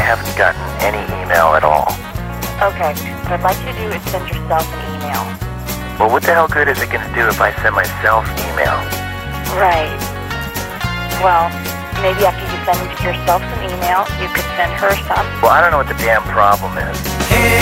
haven't gotten any email at all. Okay, what I'd like you to do is send yourself an email. Well, what the hell good is it going to do if I send myself email? Right. Well, maybe after you send yourself some email, you could send her some. Well, I don't know what the damn problem is.